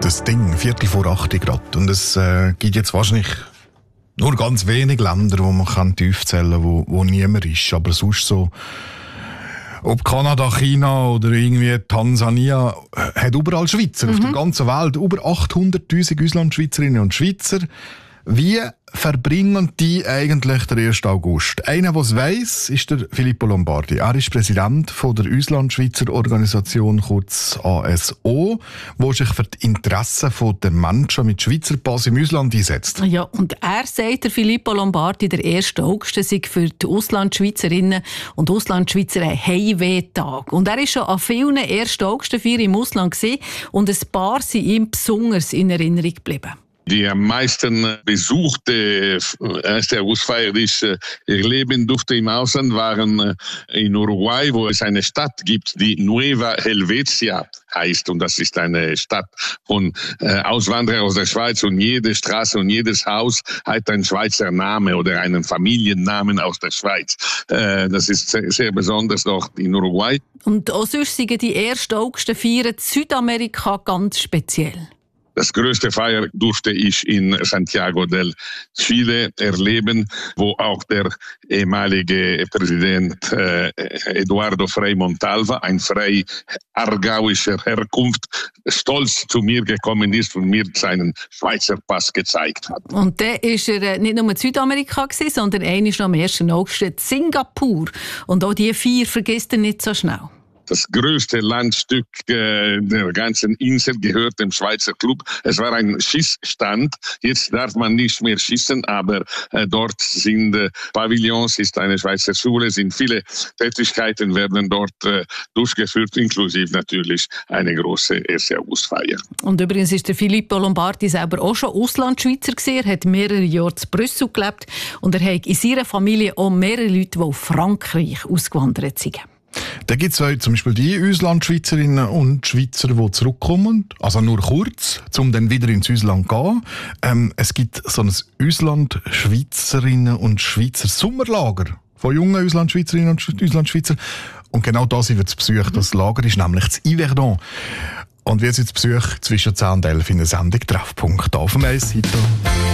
das Ding, 7:45 Grad. Und es gibt jetzt wahrscheinlich nur ganz wenige Länder, wo man tief zählen kann, wo niemand ist. Aber sonst so, ob Kanada, China oder irgendwie Tansania, hat überall Schweizer auf der ganzen Welt. Über 800'000 Auslandschweizerinnen und Schweizer. Wie verbringen die eigentlich den 1. August? Einer, der es weiss, ist der Filippo Lombardi. Er ist Präsident von der Auslandschweizer Organisation, kurz ASO, die sich für die Interessen der Menschen mit Schweizer Pass im Ausland einsetzt. Ja, und er sagt, der Filippo Lombardi, der 1. August sei für die Auslandschweizerinnen und Auslandschweizer ein Heimweh-Tag. Und er ist schon an vielen 1. August-Feiern im Ausland gewesen, und ein paar sind ihm besonders in Erinnerung geblieben. Die am meisten besuchte 1. Augustfeier, die ich erleben durfte im Ausland, waren in Uruguay, wo es eine Stadt gibt, die Nueva Helvetia heißt. Und das ist eine Stadt von Auswanderern aus der Schweiz. Und jede Straße und jedes Haus hat einen Schweizer Namen oder einen Familiennamen aus der Schweiz. Das ist sehr, sehr besonders dort in Uruguay. Und auch sonst sind die 1. August-Feiern in Südamerika ganz speziell. Das größte Feier durfte ich in Santiago del Chile erleben, wo auch der ehemalige Präsident Eduardo Frei Montalva, ein Frei aargauischer Herkunft, stolz zu mir gekommen ist und mir seinen Schweizer Pass gezeigt hat. Und dann war er nicht nur in Südamerika, sondern einmal noch am 1. August in Singapur. Und auch diese Feier vergisst er nicht so schnell. Das größte Landstück der ganzen Insel gehört dem Schweizer Club. Es war ein Schießstand. Jetzt darf man nicht mehr schießen, aber dort sind Pavillons, ist eine Schweizer Schule, sind viele Tätigkeiten werden dort durchgeführt, inklusive natürlich eine große 1. Augustfeier. Und übrigens ist der Filippo Lombardi selber auch schon Auslandschweizer gewesen. Er hat mehrere Jahre in Brüssel gelebt und er hat in seiner Familie auch mehrere Leute, die auf Frankreich ausgewandert sind. Da gibt es zum Beispiel die Auslandschweizerinnen und Schweizer, die zurückkommen, also nur kurz, um dann wieder ins Ausland zu gehen. Es gibt so ein Auslandschweizerinnen und Schweizer Sommerlager von jungen Auslandschweizerinnen und Auslandschweizer. Und genau da sind wir zu Besuch. Das Lager ist nämlich das Yverdon. Und wir sind zu Besuch zwischen 10 und 11 in der Sendung Treffpunkt auf dem 1.